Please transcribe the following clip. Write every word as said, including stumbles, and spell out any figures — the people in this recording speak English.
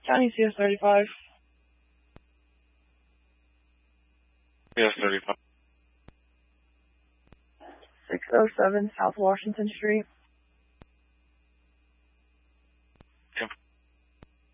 County C S thirty-five. C S thirty-five. six oh seven South Washington Street.